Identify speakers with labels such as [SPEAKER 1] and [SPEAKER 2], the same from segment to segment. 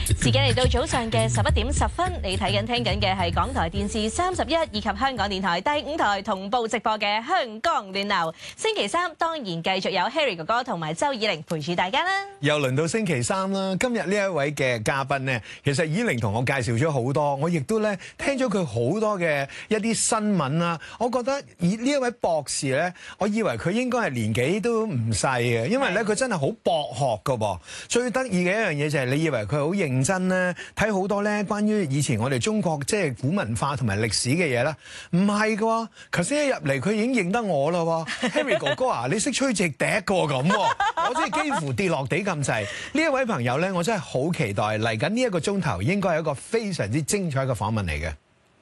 [SPEAKER 1] 時間嚟到早上嘅11:10，你睇緊聽緊嘅係港台電視31以及香港電台第5台同步直播嘅香港暖流。星期三當然繼續有 Harry 哥哥同埋周以玲陪住大家啦。
[SPEAKER 2] 又輪到星期三啦，今日呢一位嘅嘉賓呢，其實以玲同我介紹咗好多，我亦都咧聽咗佢好多嘅一啲新聞啦。我覺得以呢一位博士咧，我以為佢應該係年紀都唔細嘅，因為咧佢真係好博學噶噃。最得意嘅一樣嘢就係你以為佢好認真咧，睇好多咧關於以前我哋中國即係古文化同埋歷史嘅嘢啦。唔係噶喎，頭先一入嚟佢已經認得我啦喎，Harry 哥哥啊，你識吹直笛個咁喎，我真係幾乎跌落地咁滯。呢一位朋友咧，我真係好期待嚟緊呢一個鐘頭，應該係一個非常之精彩嘅訪問嚟嘅。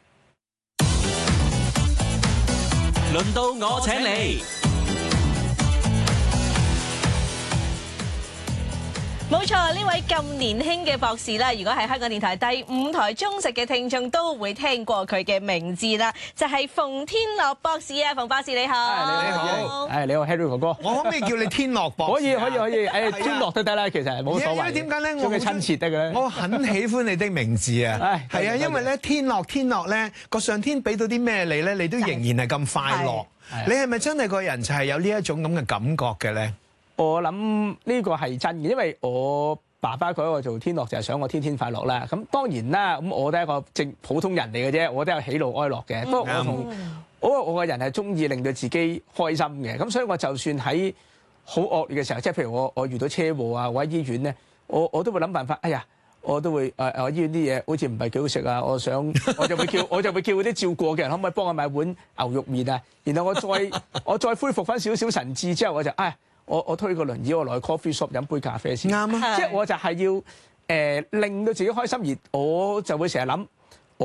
[SPEAKER 3] 輪到我請你。
[SPEAKER 1] 冇錯，呢位咁年輕嘅博士啦，如果係香港電台第5台忠實嘅聽眾都會聽過佢嘅名字啦，就係馮天樂博士啊，馮博士你好。
[SPEAKER 4] 你好。你好 Harry 哥哥。
[SPEAKER 2] 我可唔可以叫你天樂博士？
[SPEAKER 4] 可以。天樂都得啦，其實冇所謂。
[SPEAKER 2] 因為點解咧？
[SPEAKER 4] 我親切得嘅咧。
[SPEAKER 2] 我很喜歡你的名字啊。係啊，因為咧天樂咧個上天俾到啲咩你咧，你都仍然係咁快樂。你係咪真係個人就係有呢一種咁嘅感覺嘅咧？
[SPEAKER 4] 我諗呢個係真嘅，因為我爸爸佢一個做天樂就係想我天天快樂啦。咁當然啦，咁我都係一個正普通人嚟嘅啫，我都有喜怒哀樂嘅。不過我個人係中意令到自己開心嘅。咁所以我就算喺好惡劣嘅時候，即係譬如我遇到車禍啊，或者醫院咧，我都會諗辦法。哎呀，我都會我醫院啲嘢好似唔係幾好食啊，我就會叫嗰啲照顧嘅人可唔可以幫我買碗牛肉麵啊？然後我再恢復翻少少神智之後，我就我推個輪椅，我落去 coffee shop 飲杯咖啡先。
[SPEAKER 2] 啱啊！
[SPEAKER 4] 即係我就係要令到自己開心，而我就會成日諗